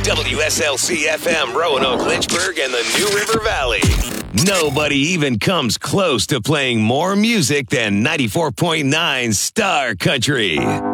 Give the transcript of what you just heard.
WSLC FM Roanoke, Lynchburg, and the New River Valley. Nobody even comes close to playing more music than 94.9 Star Country.